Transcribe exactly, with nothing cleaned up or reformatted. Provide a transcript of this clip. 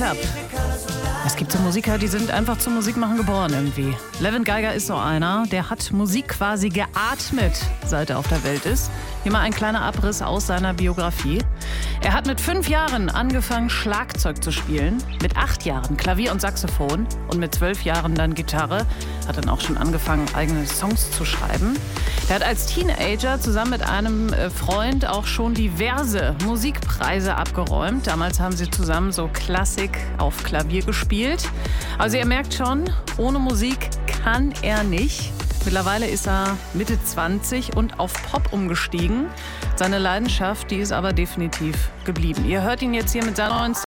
Club. Es gibt so Musiker, die sind einfach zum Musikmachen geboren irgendwie. Levin Geiger ist so einer, der hat Musik quasi geatmet, seit er auf der Welt ist. Hier mal ein kleiner Abriss aus seiner Biografie. Er hat mit fünf Jahren angefangen, Schlagzeug zu spielen, mit acht Jahren Klavier und Saxophon und mit zwölf Jahren dann Gitarre. Hat dann auch schon angefangen, eigene Songs zu schreiben. Er hat als Teenager zusammen mit einem Freund auch schon diverse Musikpreise abgeräumt. Damals haben sie zusammen so Klassik auf Klavier gespielt. Also ihr merkt schon, ohne Musik kann er nicht. Mittlerweile ist er Mitte zwanzig und auf Pop umgestiegen. Seine Leidenschaft, die ist aber definitiv geblieben. Ihr hört ihn jetzt hier mit seiner neuen